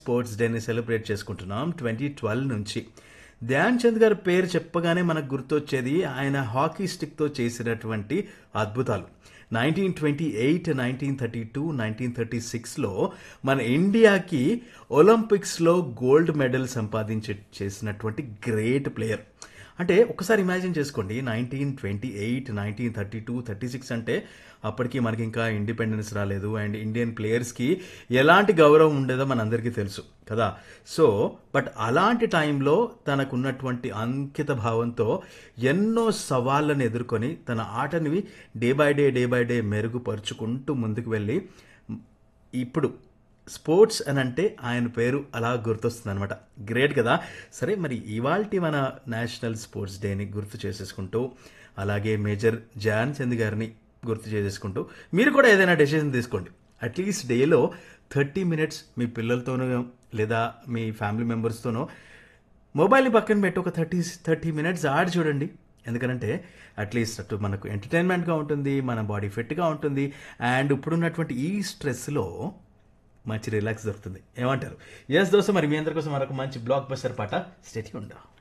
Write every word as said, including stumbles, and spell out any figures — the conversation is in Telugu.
స్పోర్ట్స్ డేని సెలబ్రేట్ చేసుకుంటున్నాం ట్వంటీ ట్వెల్వ్ నుంచి. ధ్యాన్ చంద్ గారి పేరు చెప్పగానే మనకు గుర్తొచ్చేది ఆయన హాకీ స్టిక్తో చేసినటువంటి అద్భుతాలు. Nineteen twenty eight nineteen thirty two nineteen thirty సిక్స్లో మన ఇండియాకి ఒలింపిక్స్లో గోల్డ్ మెడల్ సంపాదించి చేసినటువంటి గ్రేట్ ప్లేయర్. అంటే ఒకసారి ఇమాజిన్ చేసుకోండి, nineteen twenty eight nineteen thirty two thirty six అంటే అప్పటికి మనకి ఇంకా ఇండిపెండెన్స్ రాలేదు అండ్ ఇండియన్ ప్లేయర్స్కి ఎలాంటి గౌరవం ఉండేదో మనందరికీ తెలుసు కదా. సో బట్ అలాంటి టైంలో తనకున్నటువంటి అంకిత భావంతో ఎన్నో సవాళ్ళను ఎదుర్కొని తన ఆటని day by day day by day మెరుగుపరుచుకుంటూ ముందుకు వెళ్ళి ఇప్పుడు స్పోర్ట్స్ అని అంటే ఆయన పేరు అలా గుర్తొస్తుంది అనమాట. గ్రేట్ కదా. సరే, మరి ఇవాల్టి మన నేషనల్ స్పోర్ట్స్ డేని గుర్తు చేసేసుకుంటూ అలాగే మేజర్ ధ్యాన్ చంద్ గారిని గుర్తు చేసేసుకుంటూ మీరు కూడా ఏదైనా డెసిషన్ తీసుకోండి. అట్లీస్ట్ డేలో థర్టీ మినిట్స్ మీ పిల్లలతోనో లేదా మీ ఫ్యామిలీ మెంబర్స్తోనో మొబైల్ని పక్కన పెట్టి ఒక థర్టీ థర్టీ మినిట్స్ ఆడి చూడండి. ఎందుకంటే అట్లీస్ట్ అటు మనకు ఎంటర్టైన్మెంట్గా ఉంటుంది, మన బాడీ ఫిట్గా ఉంటుంది అండ్ ఇప్పుడున్నటువంటి ఈ స్ట్రెస్లో మంచి రిలాక్స్ దొరుకుతుంది. ఏమంటారు? ఎస్ దోస్తు, మరి మీ అందరి కోసం మరొక మంచి బ్లాక్ బస్టర్ పాట స్టేట్ ఉందా.